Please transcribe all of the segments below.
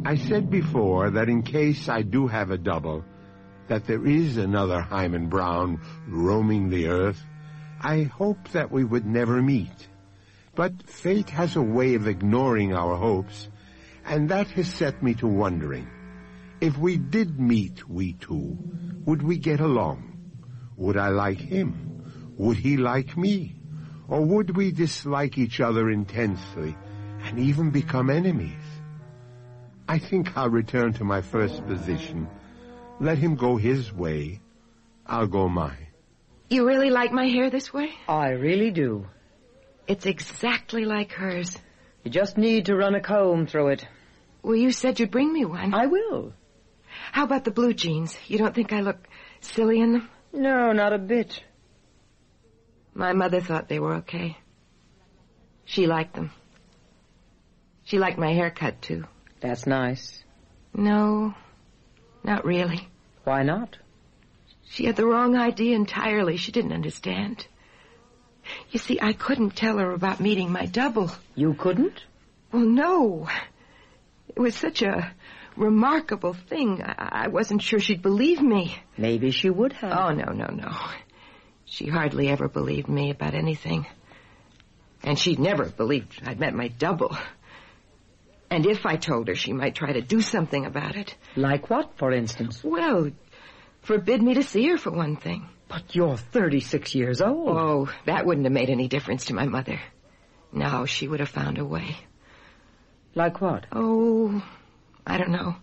I said before that in case I do have a double, that there is another Hyman Brown roaming the earth, I hope that we would never meet. But fate has a way of ignoring our hopes, and that has set me to wondering. If we did meet, we two, would we get along? Would I like him? Would he like me? Or would we dislike each other intensely and even become enemies? I think I'll return to my first position. Let him go his way. I'll go mine. You really like my hair this way? I really do. It's exactly like hers. You just need to run a comb through it. Well, you said you'd bring me one. I will. How about the blue jeans? You don't think I look silly in them? No, not a bit. My mother thought they were okay. She liked them. She liked my haircut, too. That's nice. No, not really. Why not? She had the wrong idea entirely. She didn't understand. You see, I couldn't tell her about meeting my double. You couldn't? Well, no. It was such a remarkable thing. I wasn't sure she'd believe me. Maybe she would have. Oh, no. She hardly ever believed me about anything. And she'd never believed I'd met my double. And if I told her, she might try to do something about it. Like what, for instance? Well, forbid me to see her, for one thing. But you're 36 years old. Oh, that wouldn't have made any difference to my mother. No, she would have found a way. Like what? Oh, I don't know.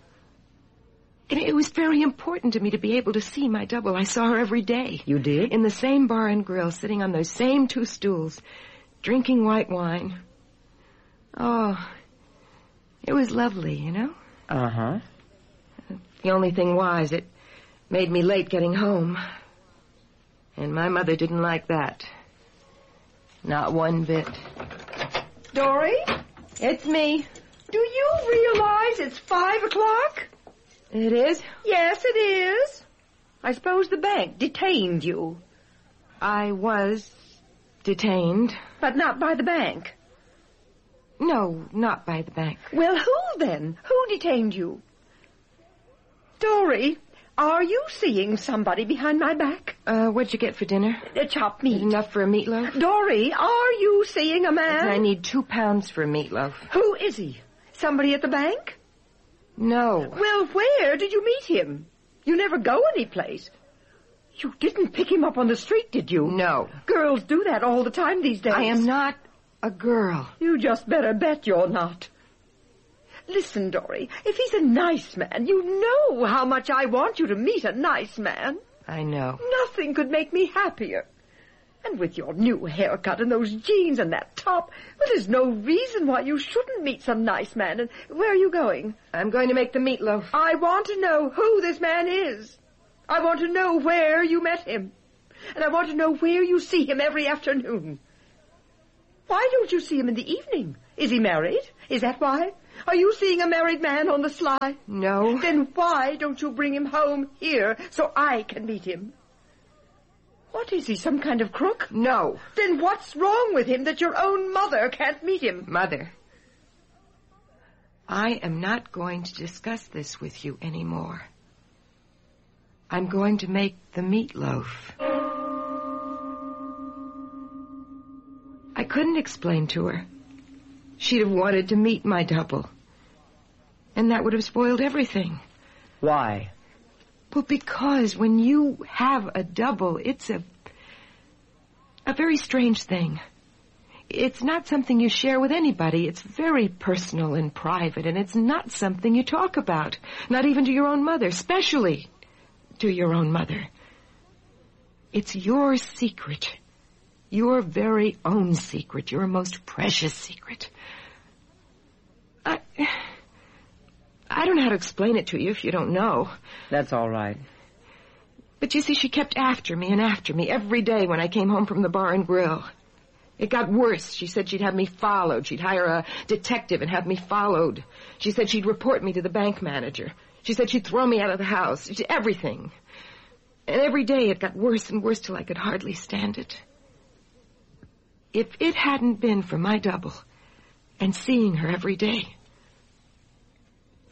It was very important to me to be able to see my double. I saw her every day. You did? In the same bar and grill, sitting on those same two stools, drinking white wine. Oh, it was lovely, you know? Uh-huh. The only thing was, it made me late getting home. And my mother didn't like that. Not one bit. Dory? It's me. Do you realize it's 5 o'clock? It is? Yes, it is. I suppose the bank detained you. I was detained. But not by the bank. No, not by the bank. Well, who then? Who detained you? Dory, are you seeing somebody behind my back? What'd you get for dinner? Chopped meat. Enough for a meatloaf? Dory, are you seeing a man? I need 2 pounds for a meatloaf. Who is he? Somebody at the bank? No. Well, where did you meet him? You never go anyplace. You didn't pick him up on the street, did you? No. Girls do that all the time these days. I am not a girl. You just better bet you're not. Listen, Dory, if he's a nice man, you know how much I want you to meet a nice man. I know. Nothing could make me happier. And with your new haircut and those jeans and that top, well, there's no reason why you shouldn't meet some nice man. And where are you going? I'm going to make the meatloaf. I want to know who this man is. I want to know where you met him. And I want to know where you see him every afternoon. Why don't you see him in the evening? Is he married? Is that why? Are you seeing a married man on the sly? No. Then why don't you bring him home here so I can meet him? What is he, some kind of crook? No. Then what's wrong with him that your own mother can't meet him? Mother, I am not going to discuss this with you anymore. I'm going to make the meatloaf. I couldn't explain to her. She'd have wanted to meet my double. And that would have spoiled everything. Why? Well, because when you have a double, it's a very strange thing. It's not something you share with anybody. It's very personal and private, and it's not something you talk about. Not even to your own mother, especially to your own mother. It's your secret. Your very own secret. Your most precious secret. I don't know how to explain it to you if you don't know. That's all right. But you see, she kept after me and after me every day when I came home from the bar and grill. It got worse. She said she'd have me followed. She'd hire a detective and have me followed. She said she'd report me to the bank manager. She said she'd throw me out of the house. Everything. And every day it got worse and worse till I could hardly stand it. If it hadn't been for my double and seeing her every day,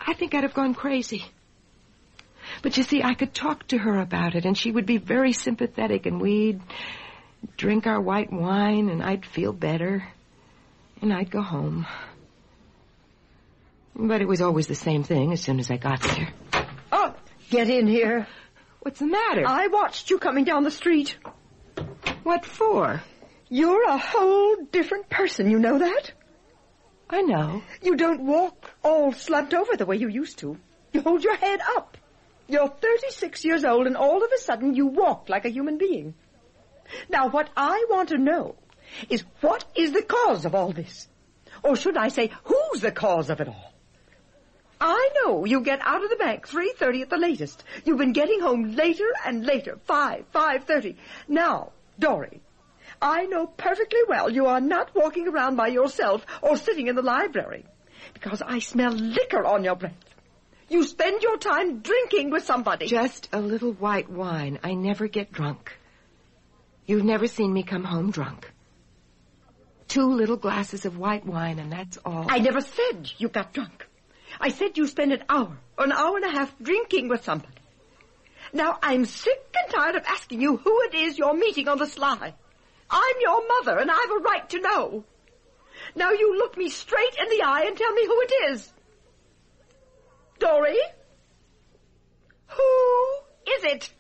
I think I'd have gone crazy. But you see, I could talk to her about it, and she would be very sympathetic, and we'd drink our white wine, and I'd feel better, and I'd go home. But it was always the same thing as soon as I got there. Oh, get in here. What's the matter? I watched you coming down the street. What for? You're a whole different person, you know that? I know. You don't walk all slumped over the way you used to. You hold your head up. You're 36 years old, and all of a sudden you walk like a human being. Now, what I want to know is what is the cause of all this? Or should I say, who's the cause of it all? I know you get out of the bank 3:30 at the latest. You've been getting home later and later, 5:30. Now, Dory, I know perfectly well you are not walking around by yourself or sitting in the library, because I smell liquor on your breath. You spend your time drinking with somebody. Just a little white wine. I never get drunk. You've never seen me come home drunk. 2 little glasses of white wine, and that's all. I never said you got drunk. I said you spend an hour or an hour and a half drinking with somebody. Now, I'm sick and tired of asking you who it is you're meeting on the sly. I'm your mother, and I've a right to know. Now, you look me straight in the eye and tell me who it is. Dory? Who is it?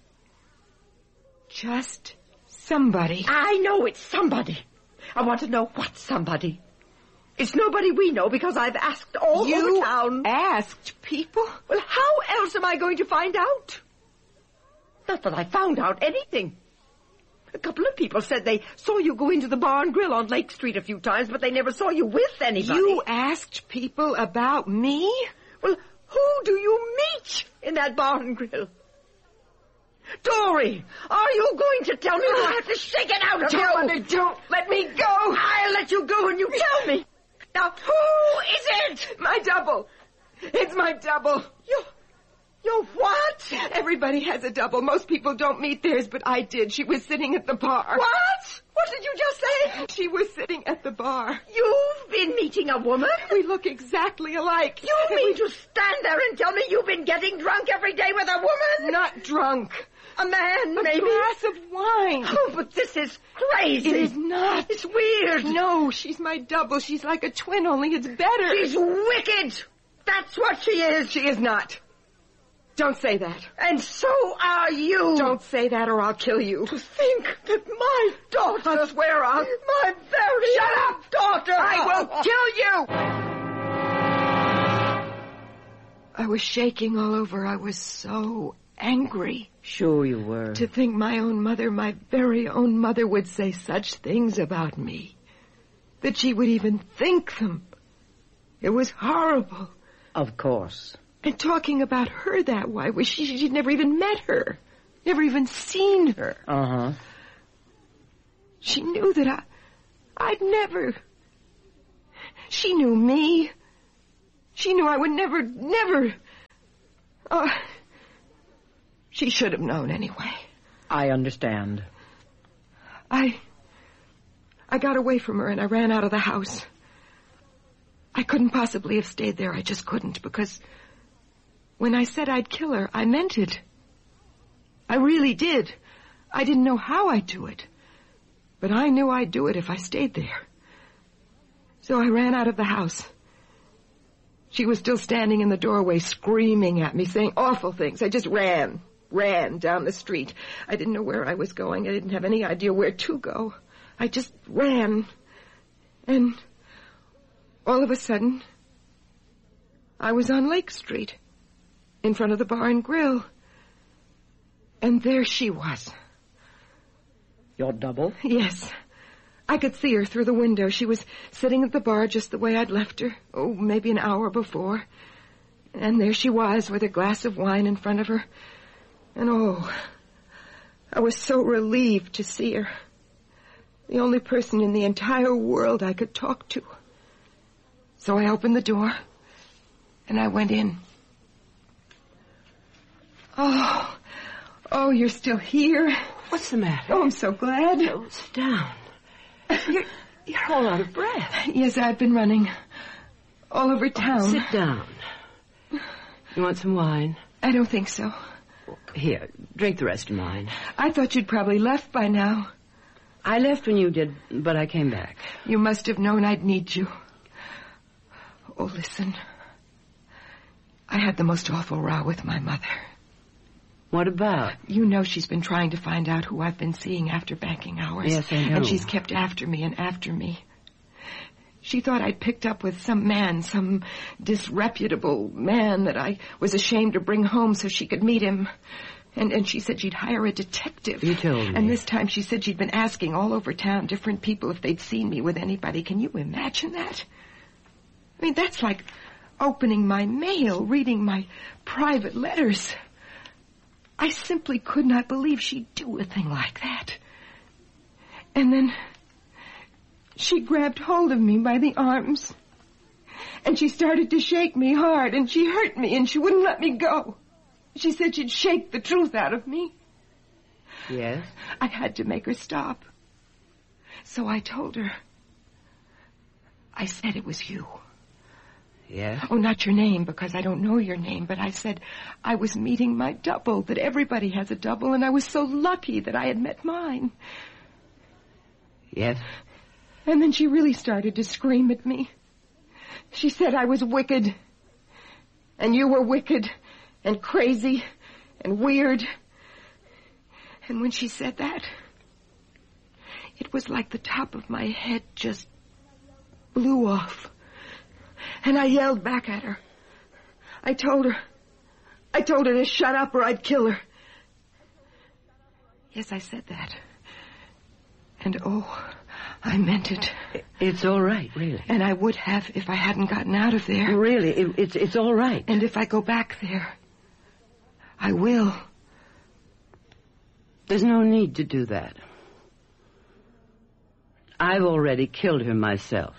Just somebody. I know it's somebody. I want to know what somebody. It's nobody we know because I've asked all over town. You asked people? Well, how else am I going to find out? Not that I found out anything. A couple of people said they saw you go into the Bar and Grill on Lake Street a few times, but they never saw you with anybody. You asked people about me? Well, who do you meet in that Bar and Grill? Dory, are you going to tell me? I have to shake it out of you. Don't let me go. I'll let you go when you tell me. Now, who is it? My double. It's my double. You're what? Everybody has a double. Most people don't meet theirs, but I did. She was sitting at the bar. What? What did you just say? She was sitting at the bar. You've been meeting a woman? We look exactly alike. You mean to stand there and tell me you've been getting drunk every day with a woman? Not drunk. A man, A maybe? glass of wine. Oh, but this is crazy. It is not. It's weird. No, she's my double. She's like a twin, only it's better. She's wicked. That's what she is. She is not. Don't say that. And so are you. Don't say that or I'll kill you. To think that my daughter... I swear I'll... My very... Shut up, daughter! I will kill you! I was shaking all over. I was so angry. Sure you were. To think my own mother, my very own mother, would say such things about me. That she would even think them. It was horrible. Of course. And talking about her that way, she'd never even met her. Never even seen her. Uh-huh. She knew that I'd never... She knew me. She knew I would never... She should have known anyway. I understand. I got away from her and I ran out of the house. I couldn't possibly have stayed there. I just couldn't, because when I said I'd kill her, I meant it. I really did. I didn't know how I'd do it, but I knew I'd do it if I stayed there. So I ran out of the house. She was still standing in the doorway, screaming at me, saying awful things. I just ran down the street. I didn't know where I was going. I didn't have any idea where to go. I just ran. And all of a sudden, I was on Lake Street, in front of the Bar and Grill. And there she was. Your double? Yes. I could see her through the window. She was sitting at the bar just the way I'd left her. Oh, maybe an hour before. And there she was with a glass of wine in front of her. And I was so relieved to see her. The only person in the entire world I could talk to. So I opened the door, and I went in. Oh, you're still here? What's the matter? Oh, I'm so glad. Oh, sit down. You're all out of breath. Yes, I've been running all over town. Sit down. You want some wine? I don't think so. Here, drink the rest of mine. I thought you'd probably left by now. I left when you did, but I came back. You must have known I'd need you. Oh, listen. I had the most awful row with my mother. What about? You know she's been trying to find out who I've been seeing after banking hours. Yes, I know. And she's kept after me and after me. She thought I'd picked up with some man, some disreputable man that I was ashamed to bring home so she could meet him. And she said she'd hire a detective. You told me. And this time she said she'd been asking all over town different people if they'd seen me with anybody. Can you imagine that? I mean, that's like opening my mail, reading my private letters. I simply could not believe she'd do a thing like that. And then she grabbed hold of me by the arms. And she started to shake me hard, and she hurt me, and she wouldn't let me go. She said she'd shake the truth out of me. Yes? I had to make her stop. So I told her. I said it was you. Yes? Oh, not your name, because I don't know your name, but I said I was meeting my double, that everybody has a double, and I was so lucky that I had met mine. Yes? And then she really started to scream at me. She said I was wicked, and you were wicked, and crazy, and weird. And when she said that, it was like the top of my head just blew off. And I yelled back at her. I told her to shut up or I'd kill her. Yes, I said that. And oh, I meant it. It's all right, really. And I would have if I hadn't gotten out of there. Really, it's all right. And if I go back there, I will. There's no need to do that. I've already killed her myself.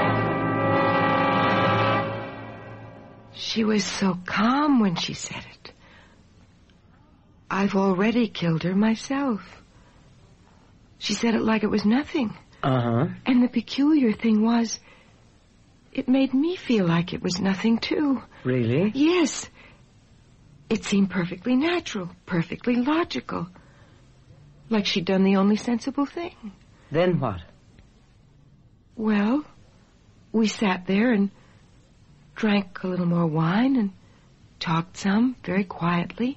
She was so calm when she said it. I've already killed her myself. She said it like it was nothing. Uh-huh. And the peculiar thing was, it made me feel like it was nothing, too. Really? Yes. It seemed perfectly natural, perfectly logical. Like she'd done the only sensible thing. Then what? Well, we sat there and drank a little more wine and talked some, very quietly.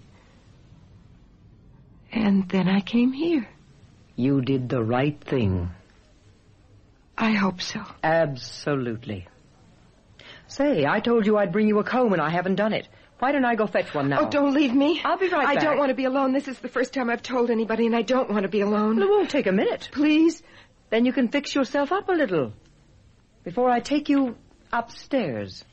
And then I came here. You did the right thing. I hope so. Absolutely. Say, I told you I'd bring you a comb and I haven't done it. Why don't I go fetch one now? Oh, don't leave me. I'll be right back. I don't want to be alone. This is the first time I've told anybody, and I don't want to be alone. Well, it won't take a minute. Please? Then you can fix yourself up a little before I take you upstairs.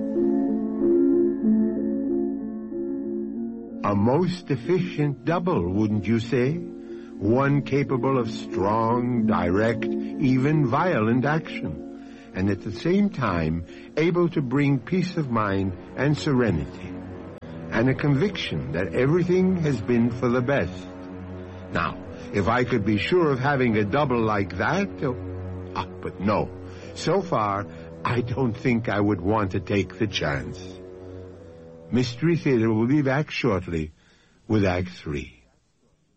A most efficient double, wouldn't you say? One capable of strong, direct, even violent action, and at the same time able to bring peace of mind and serenity, and a conviction that everything has been for the best. Now, if I could be sure of having a double like that... but no. So far, I don't think I would want to take the chance. Mystery Theater will be back shortly with Act 3.